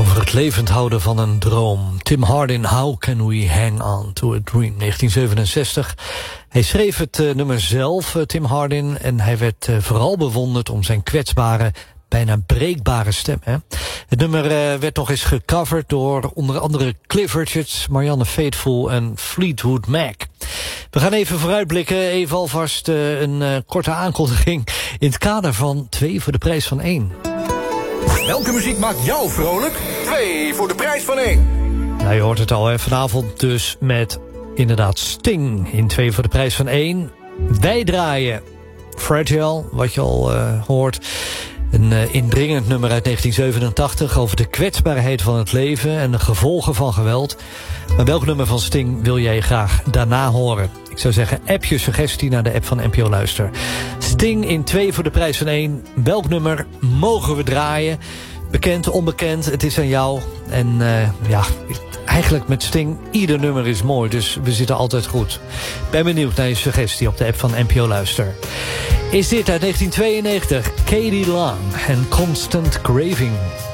Over het levend houden van een droom. Tim Hardin, How Can We Hang On To A Dream, 1967. Hij schreef het nummer zelf, Tim Hardin, en hij werd vooral bewonderd om zijn kwetsbare, bijna breekbare stem. Hè? Het nummer werd nog eens gecoverd door onder andere Cliff Richards, Marianne Faithfull en Fleetwood Mac. We gaan even vooruitblikken, even alvast een korte aankondiging in het kader van 2 voor de prijs van 1. Welke muziek maakt jou vrolijk? 2 voor de prijs van 1. Nou, je hoort het al, hè? Vanavond dus met inderdaad Sting in 2 voor de prijs van 1. Wij draaien Fragile, wat je al hoort. Een indringend nummer uit 1987 over de kwetsbaarheid van het leven en de gevolgen van geweld. Maar welk nummer van Sting wil jij graag daarna horen? Ik zou zeggen, app je suggestie naar de app van NPO Luister. Sting in 2 voor de prijs van 1. Welk nummer mogen we draaien? Bekend, onbekend, het is aan jou. En eigenlijk met Sting, ieder nummer is mooi, dus we zitten altijd goed. Ben benieuwd naar je suggestie op de app van NPO Luister. Is dit uit 1992, Katie Lang en Constant Craving.